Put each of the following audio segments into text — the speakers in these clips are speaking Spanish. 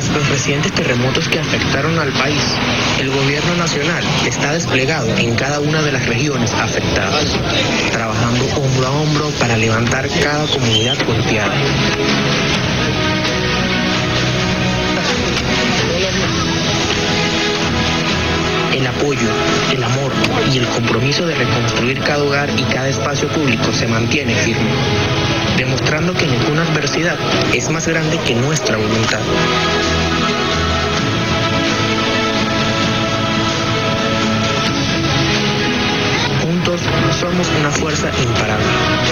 Tras los recientes terremotos que afectaron al país, el gobierno nacional está desplegado en cada una de las regiones afectadas, trabajando hombro a hombro para levantar cada comunidad golpeada. El apoyo, el amor y el compromiso de reconstruir cada hogar y cada espacio público se mantiene firme, demostrando que ninguna adversidad es más grande que nuestra voluntad. Juntos somos una fuerza imparable.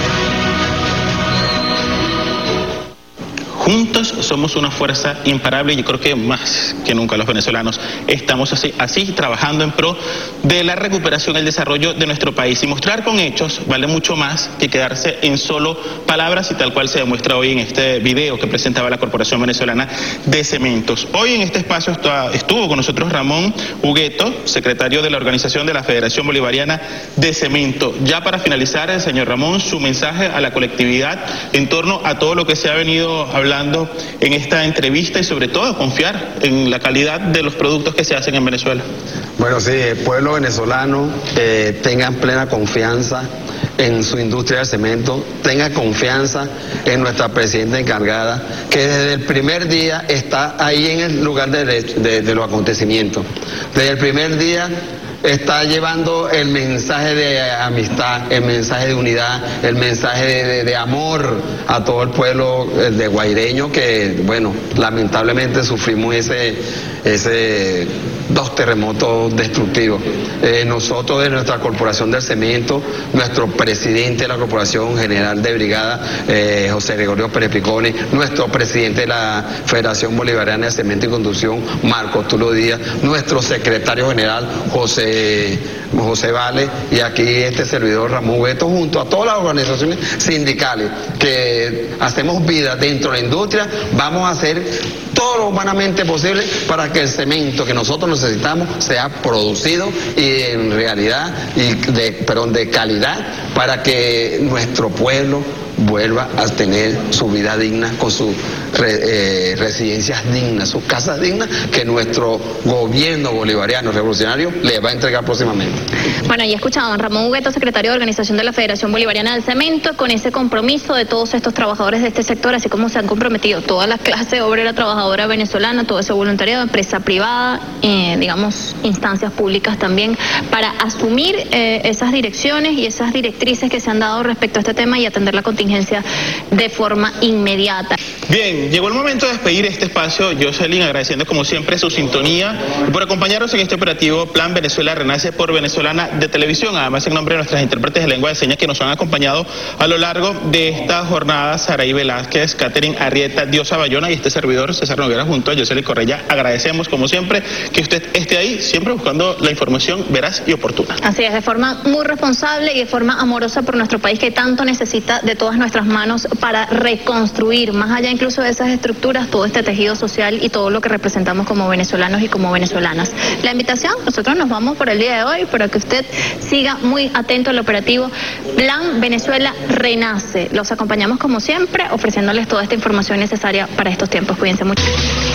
Juntos somos una fuerza imparable y yo creo que más que nunca los venezolanos estamos así trabajando en pro de la recuperación y el desarrollo de nuestro país. Y mostrar con hechos vale mucho más que quedarse en solo palabras, y tal cual se demuestra hoy en este video que presentaba la Corporación Venezolana de Cementos. Hoy en este espacio estuvo con nosotros Ramón Hugueto, secretario de la organización de la Federación Bolivariana de Cemento. Ya para finalizar, señor Ramón, su mensaje a la colectividad en torno a todo lo que se ha venido hablando en esta entrevista y sobre todo confiar en la calidad de los productos que se hacen en Venezuela. Bueno, sí, el pueblo venezolano tengan plena confianza en su industria de cemento, tenga confianza en nuestra presidenta encargada, que desde el primer día está ahí en el lugar de los acontecimientos. Desde el primer día está llevando el mensaje de amistad, el mensaje de unidad, el mensaje de amor a todo el pueblo de guaireño, que, bueno, lamentablemente sufrimos ese dos terremotos destructivos. Nosotros de nuestra Corporación del Cemento, nuestro presidente de la Corporación General de Brigada, José Gregorio Pérez Picone, nuestro presidente de la Federación Bolivariana de Cemento y Construcción, Marco Tulio Díaz, nuestro secretario general, José Vale, y aquí este servidor Ramón Hugueto, junto a todas las organizaciones sindicales que hacemos vida dentro de la industria, vamos a hacer todo lo humanamente posible para que el cemento que nosotros necesitamos sea producido y en realidad, de calidad, para que nuestro pueblo vuelva a tener su vida digna, con sus residencias dignas, sus casas dignas, que nuestro gobierno bolivariano revolucionario les va a entregar próximamente. Bueno, ya escuchaban Ramón Hugueto, secretario de Organización de la Federación Bolivariana del Cemento, con ese compromiso de todos estos trabajadores de este sector, así como se han comprometido toda la clase obrera trabajadora venezolana, todo ese voluntariado, empresa privada, digamos, instancias públicas también, para asumir esas direcciones y esas directrices que se han dado respecto a este tema y atender la contingencia de forma inmediata. Bien, llegó el momento de despedir este espacio. Jocelyn, agradeciendo como siempre su sintonía y por acompañarnos en este operativo Plan Venezuela Renace por Venezolana de Televisión. Además, en nombre de nuestras intérpretes de lengua de señas que nos han acompañado a lo largo de esta jornada, Saraí Velázquez, Catherine Arrieta, Diosa Bayona y este servidor César Noguera junto a Jocelyn Correia. Agradecemos como siempre que usted esté ahí, siempre buscando la información veraz y oportuna. Así es, de forma muy responsable y de forma amorosa por nuestro país, que tanto necesita de todas nuestras manos para reconstruir, más allá incluso de esas estructuras, todo este tejido social y todo lo que representamos como venezolanos y como venezolanas. La invitación, nosotros nos vamos por el día de hoy, para que usted siga muy atento al operativo Plan Venezuela Renace. Los acompañamos como siempre, ofreciéndoles toda esta información necesaria para estos tiempos. Cuídense mucho.